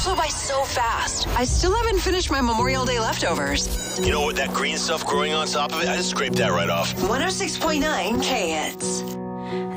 flew by so fast. I still haven't finished my Memorial Day leftovers. You know what, that green stuff growing on top of it, I just scraped that right off. 106.9 KHits.